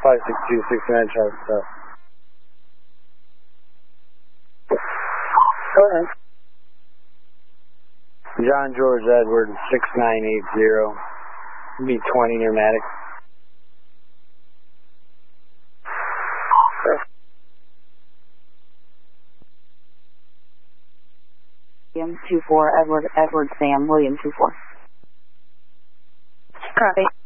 56269 Charlie Stop. Go ahead. John George Edward 6980. B20 pneumatic. William 24 Edward Sam William 24. Copy.